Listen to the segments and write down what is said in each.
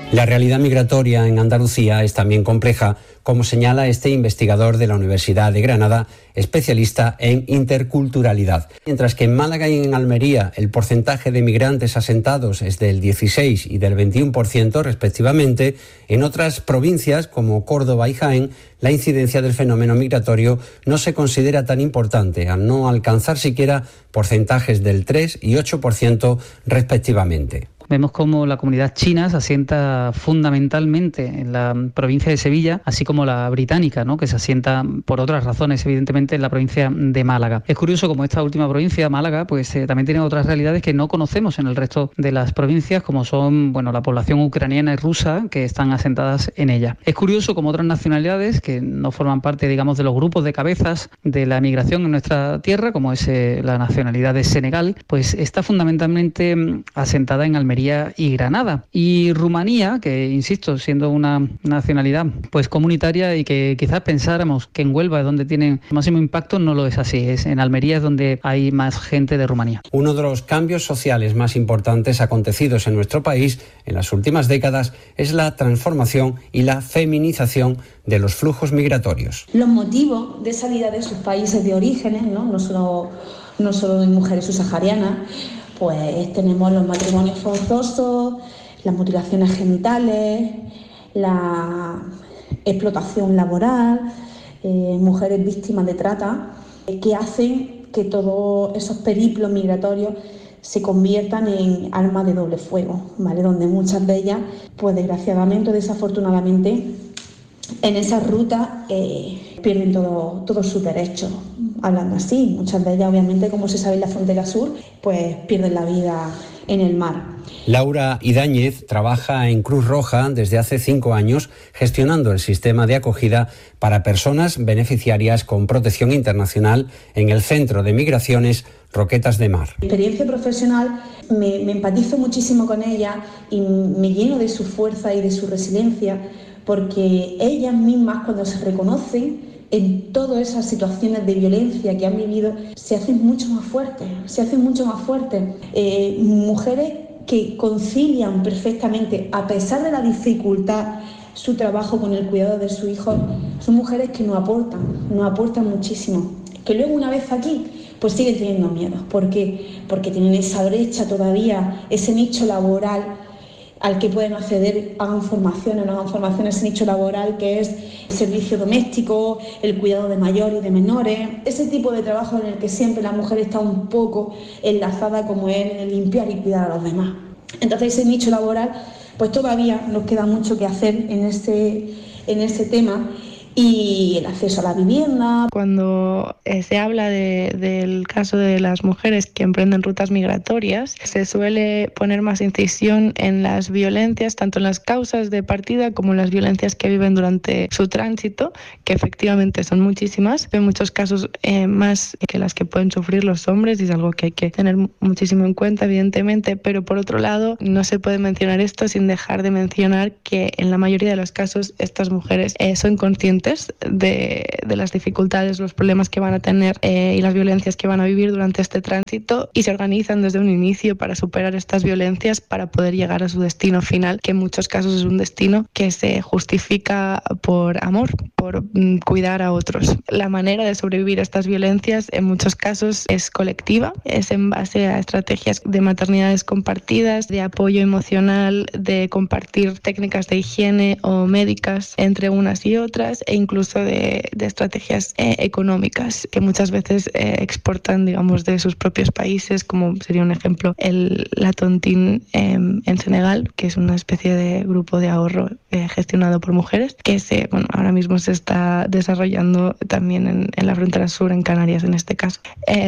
La realidad migratoria en Andalucía es también compleja, como señala este investigador de la Universidad de Granada, especialista en interculturalidad. Mientras que en Málaga y en Almería el porcentaje de migrantes asentados es del 16 y del 21% respectivamente, en otras provincias como Córdoba y Jaén la incidencia del fenómeno migratorio no se considera tan importante, al no alcanzar siquiera porcentajes del 3 y 8% respectivamente. Vemos cómo la comunidad china se asienta fundamentalmente en la provincia de Sevilla, así como la británica, ¿no?, que se asienta por otras razones, evidentemente, en la provincia de Málaga. Es curioso como esta última provincia, Málaga, pues también tiene otras realidades que no conocemos en el resto de las provincias, como son, la población ucraniana y rusa que están asentadas en ella. Es curioso como otras nacionalidades que no forman parte, digamos, de los grupos de cabezas de la migración en nuestra tierra, como es la nacionalidad de Senegal, pues está fundamentalmente asentada en Almería y Granada. Y Rumanía, que insisto, siendo una nacionalidad pues comunitaria y que quizás pensáramos que en Huelva es donde tienen máximo impacto, no lo es así. En Almería es donde hay más gente de Rumanía. Uno de los cambios sociales más importantes acontecidos en nuestro país en las últimas décadas es la transformación y la feminización de los flujos migratorios. Los motivos de salida de sus países de orígenes, no solo de mujeres subsaharianas, pues tenemos los matrimonios forzosos, las mutilaciones genitales, la explotación laboral, mujeres víctimas de trata, que hacen que todos esos periplos migratorios se conviertan en armas de doble fuego, ¿vale? Donde muchas de ellas, pues desgraciadamente o desafortunadamente, en esa ruta pierden todos sus derechos. Hablando así, muchas de ellas, obviamente, como se sabe en la frontera sur, pues pierden la vida en el mar. Laura Idáñez trabaja en Cruz Roja desde hace 5 años gestionando el sistema de acogida para personas beneficiarias con protección internacional en el Centro de Migraciones Roquetas de Mar. Mi experiencia profesional, me empatizo muchísimo con ella y me lleno de su fuerza y de su resiliencia, porque ellas mismas, cuando se reconocen en todas esas situaciones de violencia que han vivido, se hacen mucho más fuertes. Mujeres que concilian perfectamente, a pesar de la dificultad, su trabajo con el cuidado de su hijo, son mujeres que nos aportan muchísimo. Que luego, una vez aquí, pues siguen teniendo miedo. ¿Por qué? Porque tienen esa brecha todavía, ese nicho laboral al que pueden acceder, hagan formación, ese nicho laboral que es el servicio doméstico, el cuidado de mayores y de menores, ese tipo de trabajo en el que siempre la mujer está un poco enlazada, como es el limpiar y cuidar a los demás. Entonces ese nicho laboral, pues todavía nos queda mucho que hacer en ese tema. Y el acceso a la vivienda. Cuando se habla del caso de las mujeres que emprenden rutas migratorias, se suele poner más incisión en las violencias, tanto en las causas de partida como en las violencias que viven durante su tránsito, que efectivamente son muchísimas, en muchos casos más que las que pueden sufrir los hombres, y es algo que hay que tener muchísimo en cuenta, evidentemente, pero por otro lado no se puede mencionar esto sin dejar de mencionar que en la mayoría de los casos estas mujeres son conscientes de las dificultades, los problemas que van a tener y las violencias que van a vivir durante este tránsito, y se organizan desde un inicio para superar estas violencias, para poder llegar a su destino final, que en muchos casos es un destino que se justifica por amor, por cuidar a otros. La manera de sobrevivir a estas violencias en muchos casos es colectiva, es en base a estrategias de maternidades compartidas, de apoyo emocional, de compartir técnicas de higiene o médicas entre unas y otras, e incluso de estrategias económicas que muchas veces exportan, digamos, de sus propios países, como sería un ejemplo la Tontine en Senegal, que es una especie de grupo de ahorro gestionado por mujeres, que ahora mismo se está desarrollando también en la frontera sur, en Canarias en este caso.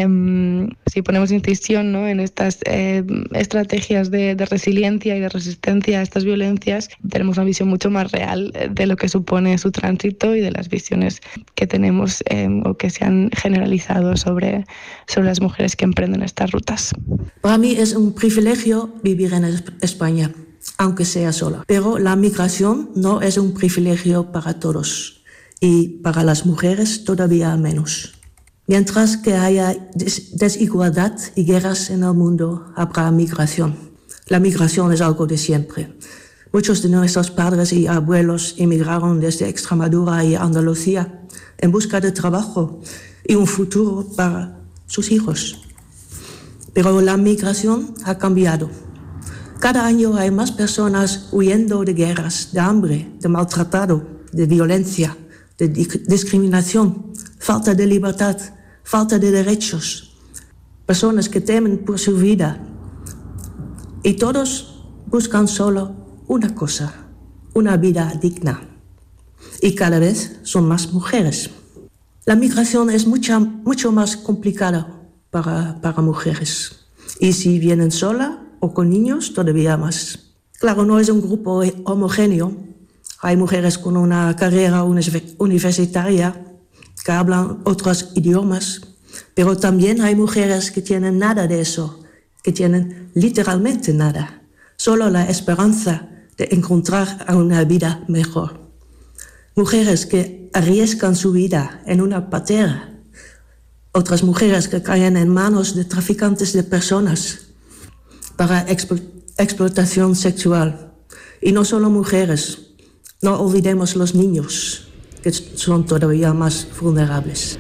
Si ponemos incisión, ¿no?, en estas estrategias de resiliencia y de resistencia a estas violencias, tenemos una visión mucho más real de lo que supone su tránsito y de las visiones que tenemos o que se han generalizado sobre las mujeres que emprenden estas rutas. Para mí es un privilegio vivir en España, aunque sea sola. Pero la migración no es un privilegio para todos, y para las mujeres todavía menos. Mientras que haya desigualdad y guerras en el mundo, habrá migración. La migración es algo de siempre. Muchos de nuestros padres y abuelos emigraron desde Extremadura y Andalucía en busca de trabajo y un futuro para sus hijos. Pero la migración ha cambiado. Cada año hay más personas huyendo de guerras, de hambre, de maltratado, de violencia, de discriminación, falta de libertad, falta de derechos. Personas que temen por su vida. Y todos buscan solo una cosa, una vida digna. Y cada vez son más mujeres. La migración es mucho más complicada para mujeres. Y si vienen sola o con niños, todavía más. Claro, no es un grupo homogéneo. Hay mujeres con una carrera universitaria que hablan otros idiomas, pero también hay mujeres que tienen nada de eso, que tienen literalmente nada, solo la esperanza de encontrar una vida mejor. Mujeres que arriesgan su vida en una patera, otras mujeres que caen en manos de traficantes de personas para explotación sexual. Y no solo mujeres, no olvidemos los niños, que son todavía más vulnerables.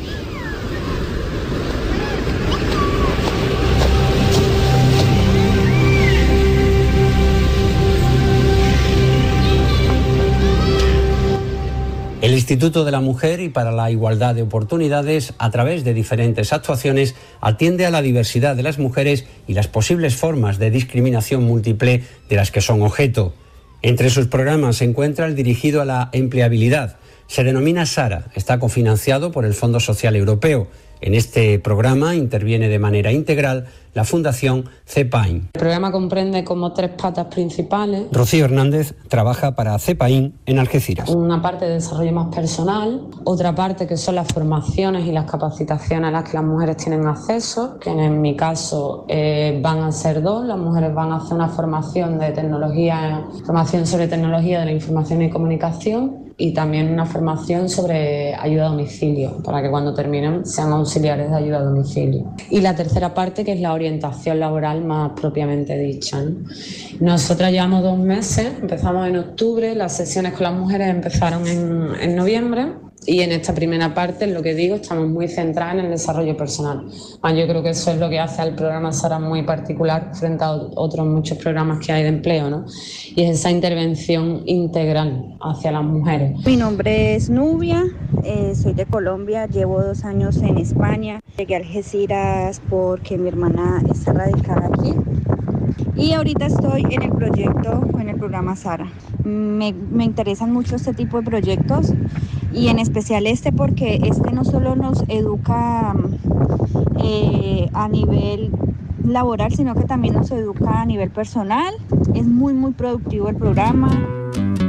El Instituto de la Mujer y para la Igualdad de Oportunidades, a través de diferentes actuaciones, atiende a la diversidad de las mujeres y las posibles formas de discriminación múltiple de las que son objeto. Entre sus programas se encuentra el dirigido a la empleabilidad. Se denomina SARA, está cofinanciado por el Fondo Social Europeo. En este programa interviene de manera integral la Fundación CEPAIN. El programa comprende como 3 patas principales. Rocío Hernández trabaja para CEPAIN en Algeciras. Una parte de desarrollo más personal, otra parte que son las formaciones y las capacitaciones a las que las mujeres tienen acceso, que en mi caso van a ser 2. Las mujeres van a hacer una formación de tecnología, formación sobre tecnología de la información y comunicación, y también una formación sobre ayuda a domicilio, para que cuando terminen sean auxiliares de ayuda a domicilio. Y la tercera parte, que es la orientación laboral más propiamente dicha, ¿no? Nosotras llevamos 2 meses, empezamos en octubre, las sesiones con las mujeres empezaron en noviembre, y en esta primera parte, lo que digo, estamos muy centradas en el desarrollo personal. Yo creo que eso es lo que hace al programa SARA muy particular frente a otros muchos programas que hay de empleo, ¿no? Y es esa intervención integral hacia las mujeres. Mi nombre es Nubia, soy de Colombia, llevo 2 años en España. Llegué a Algeciras porque mi hermana está radicada aquí. Y ahorita estoy en el proyecto, en el programa SARA. Me interesan mucho este tipo de proyectos y en especial porque no solo nos educa a nivel laboral, sino que también nos educa a nivel personal. Es muy, muy productivo el programa.